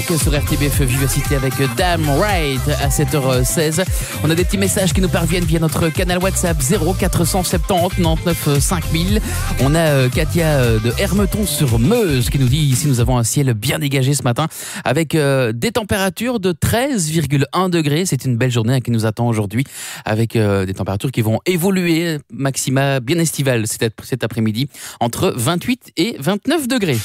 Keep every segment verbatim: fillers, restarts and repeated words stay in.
sur R T B F Vivacité avec Damn Right à sept heures seize. On a des petits messages qui nous parviennent via notre canal WhatsApp zéro quatre cent soixante-dix quatre-vingt-neuf cinq mille. On a Katia de Hermeton sur Meuse qui nous dit ici nous avons un ciel bien dégagé ce matin avec des températures de treize virgule un degrés. C'est une belle journée qui nous attend aujourd'hui avec des températures qui vont évoluer, maxima bien estivale cet, cet après-midi entre vingt-huit et vingt-neuf degrés.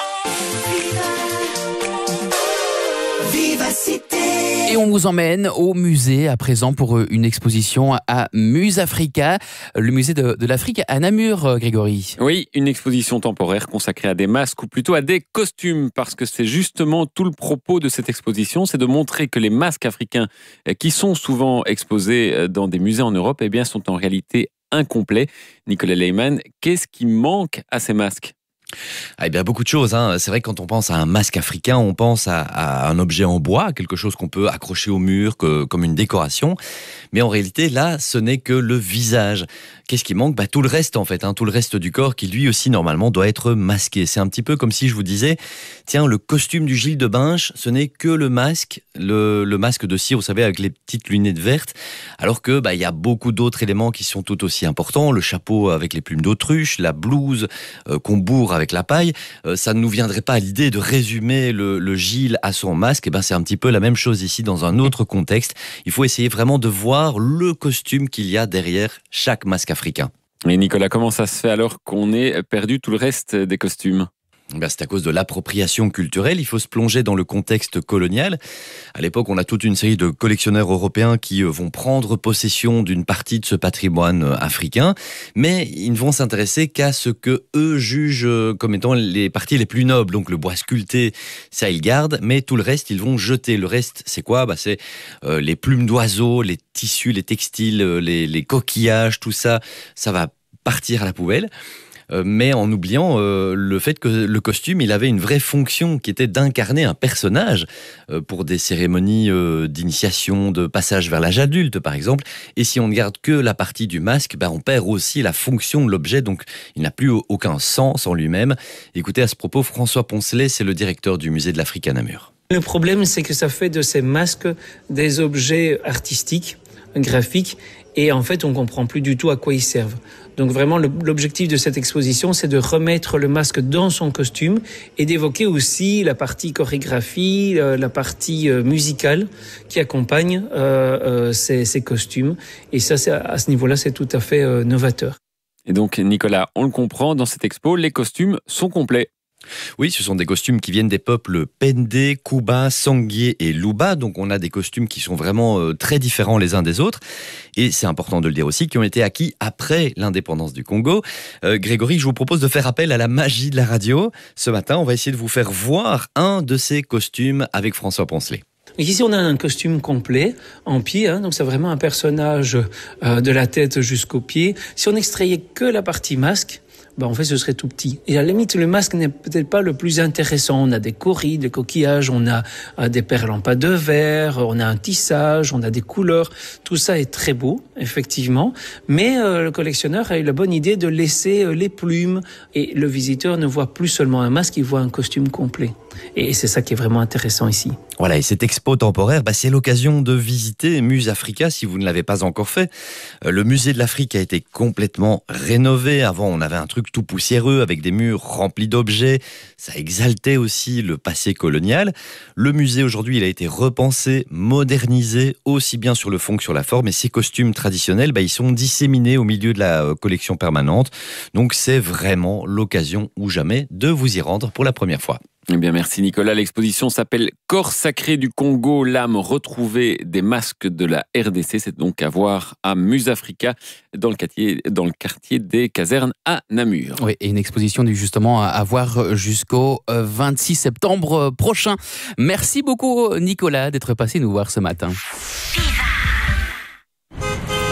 Et on vous emmène au musée à présent pour une exposition à Musafrica, le musée de, de l'Afrique à Namur, Grégory. Oui, une exposition temporaire consacrée à des masques ou plutôt à des costumes, parce que c'est justement tout le propos de cette exposition, c'est de montrer que les masques africains qui sont souvent exposés dans des musées en Europe, eh bien, sont en réalité incomplets. Nicolas Lehmann, qu'est-ce qui manque à ces masques ? Ah, eh bien, beaucoup de choses, hein. C'est vrai que quand on pense à un masque africain, on pense à, à un objet en bois, quelque chose qu'on peut accrocher au mur que, comme une décoration. Mais en réalité, là, ce n'est que le visage. Qu'est-ce qui manque ? Bah, tout le reste, en fait, hein, tout le reste du corps qui, lui aussi, normalement, doit être masqué. C'est un petit peu comme si je vous disais, tiens, le costume du Gilles de Binche, ce n'est que le masque, le, le masque de cire, vous savez, avec les petites lunettes vertes, alors que bah, y a beaucoup d'autres éléments qui sont tout aussi importants. Le chapeau avec les plumes d'autruche, la blouse euh, qu'on bourre avec la paille. Euh, ça ne nous viendrait pas à l'idée de résumer le, le Gilles à son masque. Et ben, c'est un petit peu la même chose ici, dans un autre contexte. Il faut essayer vraiment de voir le costume qu'il y a derrière chaque masque africain. Et Nicolas, comment ça se fait alors qu'on ait perdu tout le reste des costumes ? Ben, c'est à cause de l'appropriation culturelle. Il faut se plonger dans le contexte colonial. À l'époque, on a toute une série de collectionneurs européens qui vont prendre possession d'une partie de ce patrimoine africain, mais ils ne vont s'intéresser qu'à ce que eux jugent comme étant les parties les plus nobles. Donc le bois sculpté, ça ils gardent, mais tout le reste, ils vont jeter. Le reste, c'est quoi ? Ben, c'est euh, les plumes d'oiseaux, les tissus, les textiles, les, les coquillages, tout ça, ça va partir à la poubelle. Mais en oubliant euh, le fait que le costume, il avait une vraie fonction qui était d'incarner un personnage euh, pour des cérémonies euh, d'initiation, de passage vers l'âge adulte, par exemple. Et si on ne garde que la partie du masque, ben, on perd aussi la fonction de l'objet, donc il n'a plus aucun sens en lui-même. Écoutez à ce propos, François Poncelet, c'est le directeur du musée de l'Afrique à Namur. Le problème, c'est que ça fait de ces masques des objets artistiques, graphiques, et en fait, on ne comprend plus du tout à quoi ils servent. Donc vraiment, le, l'objectif de cette exposition, c'est de remettre le masque dans son costume et d'évoquer aussi la partie chorégraphie, euh, la partie euh, musicale qui accompagne euh, euh, ces, ces costumes. Et ça, c'est, à ce niveau-là, c'est tout à fait euh, novateur. Et donc, Nicolas, on le comprend, dans cette expo, les costumes sont complets. Oui, ce sont des costumes qui viennent des peuples Pende, Kuba, Sangué et Luba. Donc on a des costumes qui sont vraiment euh, très différents les uns des autres. Et c'est important de le dire aussi, qui ont été acquis après l'indépendance du Congo. Euh, Grégory, je vous propose de faire appel à la magie de la radio. Ce matin, on va essayer de vous faire voir un de ces costumes avec François Poncelet. Ici, on a un costume complet en pied, hein, donc c'est vraiment un personnage euh, de la tête jusqu'aux pieds. Si on extrayait que la partie masque, bah en fait, ce serait tout petit. Et à la limite, le masque n'est peut-être pas le plus intéressant. On a des coris, des coquillages, on a euh, des perles en pâte de verre, on a un tissage, on a des couleurs. Tout ça est très beau, effectivement. Mais euh, le collectionneur a eu la bonne idée de laisser euh, les plumes. Et le visiteur ne voit plus seulement un masque, il voit un costume complet. Et c'est ça qui est vraiment intéressant ici. Voilà, et cette expo temporaire, bah, c'est l'occasion de visiter Musafrica si vous ne l'avez pas encore fait. Euh, le musée de l'Afrique a été complètement rénové. Avant, on avait un truc tout poussiéreux avec des murs remplis d'objets. Ça exaltait aussi le passé colonial. Le musée, aujourd'hui, il a été repensé, modernisé, aussi bien sur le fond que sur la forme. Et ces costumes traditionnels, bah, ils sont disséminés au milieu de la collection permanente. Donc, c'est vraiment l'occasion ou jamais de vous y rendre pour la première fois. Eh bien, merci Nicolas. L'exposition s'appelle Corps sacré du Congo, l'âme retrouvée des masques de la R D C. C'est donc à voir à Musafrica, dans le quartier, dans le quartier des Casernes à Namur. Oui, et une exposition justement à voir jusqu'au vingt-six septembre prochain. Merci beaucoup Nicolas d'être passé nous voir ce matin.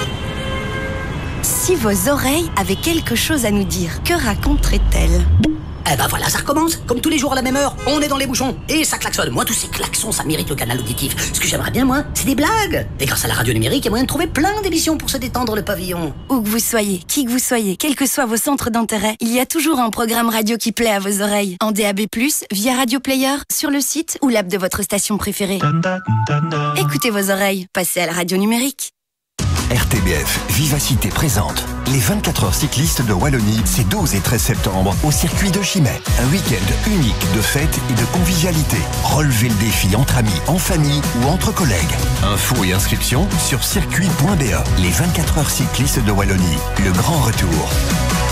Si vos oreilles avaient quelque chose à nous dire, que raconterait-elle ? Eh ben voilà, ça recommence. Comme tous les jours à la même heure, on est dans les bouchons. Et ça klaxonne. Moi, tous ces klaxons, ça mérite le canal auditif. Ce que j'aimerais bien, moi, c'est des blagues. Et grâce à la radio numérique, il y a moyen de trouver plein d'émissions pour se détendre le pavillon. Où que vous soyez, qui que vous soyez, quels que soient vos centres d'intérêt, il y a toujours un programme radio qui plaît à vos oreilles. En D A B plus, via Radio Player, sur le site ou l'app de votre station préférée. Écoutez vos oreilles. Passez à la radio numérique. R T B F Vivacité présente les vingt-quatre heures cyclistes de Wallonie, c'est douze et treize septembre au circuit de Chimay. Un week-end unique de fêtes et de convivialité. Relevez le défi entre amis, en famille ou entre collègues. Infos et inscriptions sur circuit point b e. Les vingt-quatre heures cyclistes de Wallonie, le grand retour.